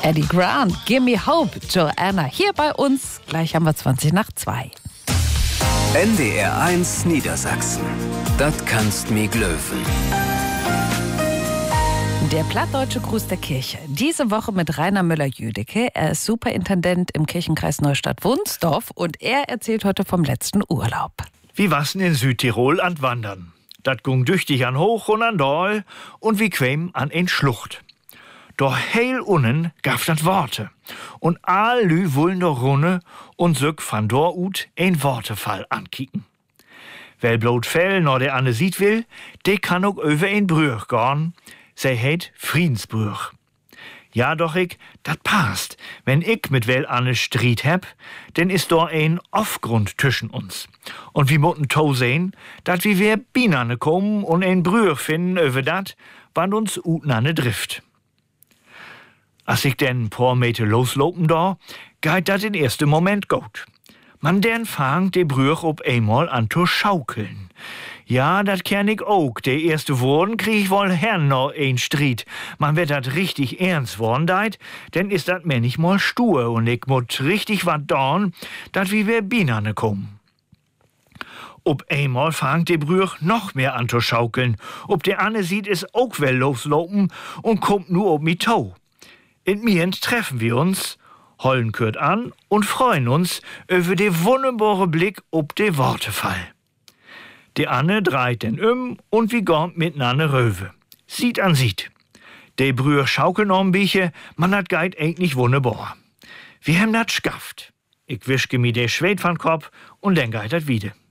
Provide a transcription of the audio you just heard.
Eddie Grant, Gimme Hope, Joanna, hier bei uns. Gleich haben wir 2:20. NDR 1 Niedersachsen. Das kannst mi glöwen. Der plattdeutsche Gruß der Kirche. Diese Woche mit Rainer Müller-Jüdecke. Er ist Superintendent im Kirchenkreis Neustadt-Wunsdorf und er erzählt heute vom letzten Urlaub. Wie wassen in Südtirol an Wandern. Dat gung düchtig an Hoch und an Dal und wie quem an en Schlucht. Doch heil unnen gaf dat Worte. Und all lü wollen doch runne und söck van dor ut ein Wortefall ankicken. Wer blot Fell no der Anne sieht will, de kann ook över ein Brüch gorn. Sei heit Friedensbrüch. Ja doch dat passt. Wenn ich mit wel Anne Stried heb, denn ist do ein Aufgrund zwischen uns. Und wie mutten to sehen, dat wie wir binane kommen und ein Brüch finden över dat, wann uns utnane drift. Als ich denn paar Meter loslopen da, geht dat in erste Moment gut. Man denn fangt de Brüch ob einmal an zu schaukeln. Ja, dat kenn ich auch. De erste Wochen krieg ich wohl Herrn noch ein Stried. Man wird dat richtig ernst worden deit, denn ist dat mir nicht mal stur und ich mut richtig wat dorn, dat wie wir binane kommen. Ob einmal fangt de Brüch noch mehr an zu schaukeln. Ob de Anne sieht es auch wel loslopen und kommt nur ob mi Tau. In Mient treffen wir uns, hollen kürt an und freuen uns über de wunderbare Blick ob de Wortefall. Die Anne dreht den und wie gornt miteinander röwe. Sieht an sieht. De Brüch schaukeln om Biche, man hat geit eigentlich wunderbar. Wir haben dat schafft. Ich wischke mi de Schwed van Kopf und dann geit dat wieder.